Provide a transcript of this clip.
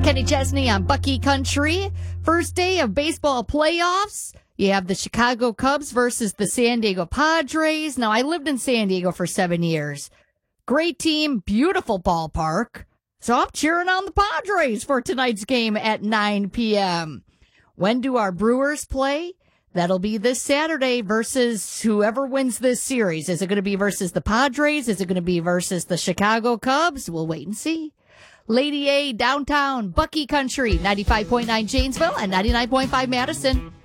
Kenny Chesney on Bucky Country. First day of baseball playoffs. You have the Chicago Cubs versus the San Diego Padres. Now, I lived in San Diego for 7 years. Great team, beautiful ballpark. So I'm cheering on the Padres for tonight's game at 9 p.m. When do our Brewers play? That'll be this Saturday versus whoever wins this series. Is it going to be versus the Padres? Is it going to be versus the Chicago Cubs? We'll wait and see. Lady A, downtown, Bucky Country, 95.9 Janesville and 99.5 Madison.